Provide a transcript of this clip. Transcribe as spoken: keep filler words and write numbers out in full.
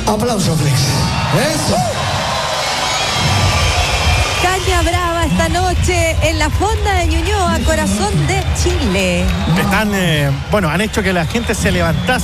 Aplauso, Flex. Eso. Caña brava esta noche en la Fonda de Ñuñoa, corazón de Chile. Están, eh, bueno, han hecho que la gente se levantase